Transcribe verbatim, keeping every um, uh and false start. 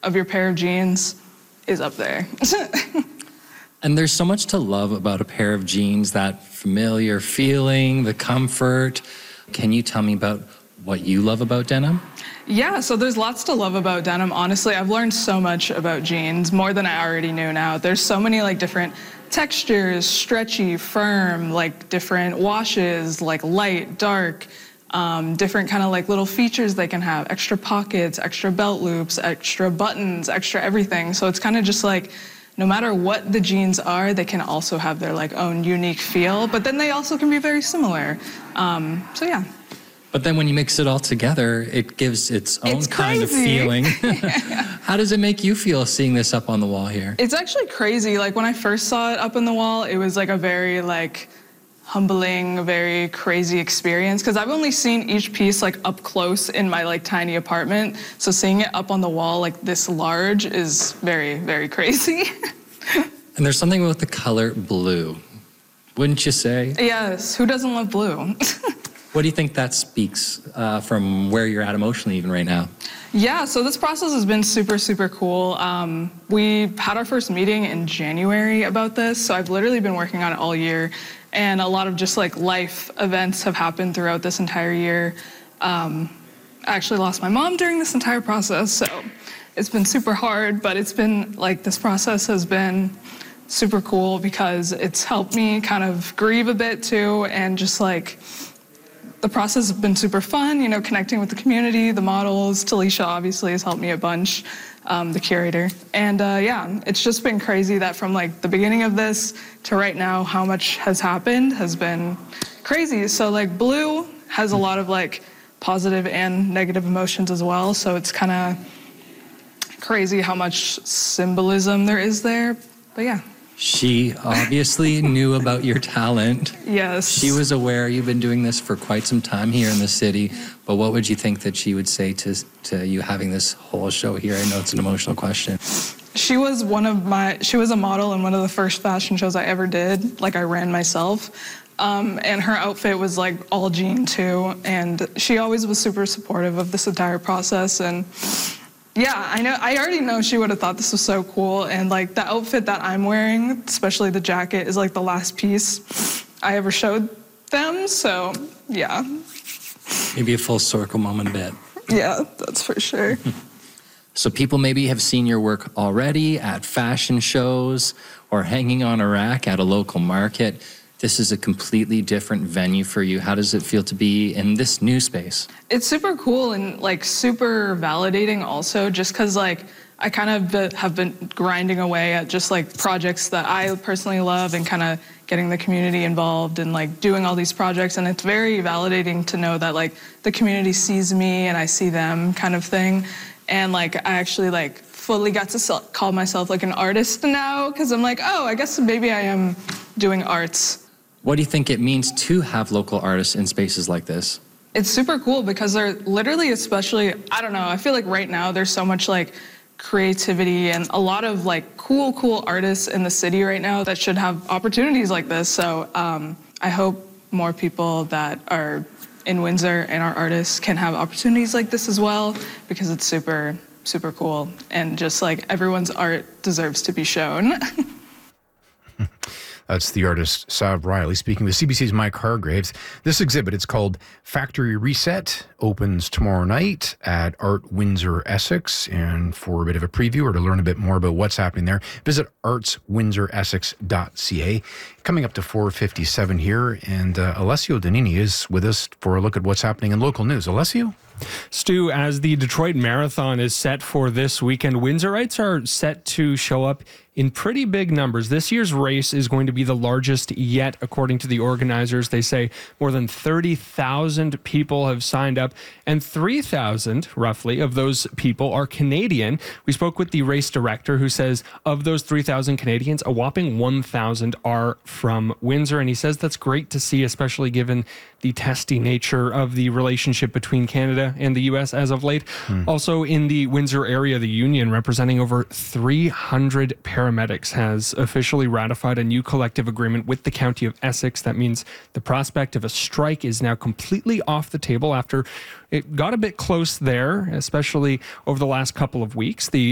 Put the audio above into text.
of your pair of jeans is up there. And there's so much to love about a pair of jeans, that familiar feeling, the comfort. Can you tell me about what you love about denim? Yeah, so there's lots to love about denim. Honestly, I've learned so much about jeans, more than I already knew now. There's so many like different textures, stretchy, firm, like different washes, like light, dark, um, different kind of like little features they can have, extra pockets, extra belt loops, extra buttons, extra everything. So it's kind of just like, no matter what the jeans are, they can also have their like own unique feel, but then they also can be very similar. Um, so yeah. But then when you mix it all together, it gives its own It's kind of crazy. feeling. How does it make you feel seeing this up on the wall here? It's actually crazy. Like when I first saw it up on the wall, it was like a very like humbling, very crazy experience, because I've only seen each piece like up close in my like tiny apartment. So seeing it up on the wall like this large is very, very crazy. And there's something about the color blue, wouldn't you say? Yes, who doesn't love blue? What do you think that speaks uh, from where you're at emotionally even right now? Yeah, so this process has been super, super cool. Um, we had our first meeting in January about this, so I've literally been working on it all year. And a lot of just like life events have happened throughout this entire year. Um, I actually lost my mom during this entire process, so it's been super hard, but it's been like, this process has been super cool because it's helped me kind of grieve a bit too, and just like, the process has been super fun, you know, connecting with the community, the models. Talisha obviously has helped me a bunch, um, the curator. And uh, yeah, it's just been crazy that from like the beginning of this to right now, how much has happened has been crazy. So like blue has a lot of like positive and negative emotions as well. So it's kind of crazy how much symbolism there is there, but yeah. She obviously knew about your talent. Yes. She was aware you've been doing this for quite some time here in the city, but what would you think that she would say to, to you having this whole show here? I know it's an emotional question. She was one of my, she was a model in one of the first fashion shows I ever did, like I ran myself. Um, and her outfit was like all jean too. And she always was super supportive of this entire process. And yeah, I know, I already know she would have thought this was so cool. And like the outfit that I'm wearing, especially the jacket, is like the last piece I ever showed them. So yeah. Maybe a full circle moment a bit. Yeah, that's for sure. So people maybe have seen your work already at fashion shows or hanging on a rack at a local market. This is a completely different venue for you. How does it feel to be in this new space? It's super cool and like super validating also, just because like I kind of be, have been grinding away at just like projects that I personally love and kind of getting the community involved and like doing all these projects. And it's very validating to know that like the community sees me and I see them kind of thing. And like I actually like fully got to call myself like an artist now, because I'm like, oh, I guess maybe I am doing arts. What do you think it means to have local artists in spaces like this? It's super cool because they're literally, especially, I don't know, I feel like right now there's so much like creativity and a lot of like cool, cool artists in the city right now that should have opportunities like this. So um, I hope more people that are in Windsor and are artists can have opportunities like this as well, because it's super, super cool. And just like everyone's art deserves to be shown. That's the artist Sav Riley speaking with C B C's Mike Hargraves. This exhibit, it's called Factory Reset, opens tomorrow night at Art Windsor Essex. And for a bit of a preview or to learn a bit more about what's happening there, visit arts windsor essex dot c a. Coming up to four fifty-seven here, and uh, Alessio Danini is with us for a look at what's happening in local news. Alessio? Stu, as the Detroit Marathon is set for this weekend, Windsorites are set to show up in pretty big numbers. This year's race is going to be the largest yet, according to the organizers. They say more than thirty thousand people have signed up, and three thousand, roughly, of those people are Canadian. We spoke with the race director, who says of those three thousand Canadians, a whopping one thousand are from Windsor, and he says that's great to see, especially given the testy nature of the relationship between Canada and the U S as of late. Hmm. Also in the Windsor area, the union representing over three hundred paramedics has officially ratified a new collective agreement with the County of Essex. That means the prospect of a strike is now completely off the table after it got a bit close there, especially over the last couple of weeks. The